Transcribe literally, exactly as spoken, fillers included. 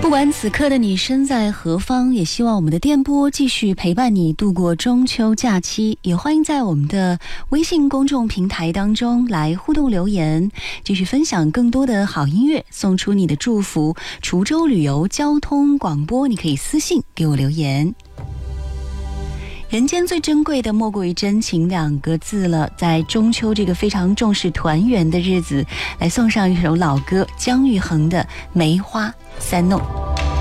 不管此刻的你身在何方，也希望我们的电波继续陪伴你度过中秋假期。也欢迎在我们的微信公众平台当中来互动留言，继续分享更多的好音乐，送出你的祝福。滁州旅游交通广播，你可以私信给我留言。人间最珍贵的莫过于真情两个字了，在中秋这个非常重视团圆的日子，来送上一首老歌，姜育恒的《梅花三弄》。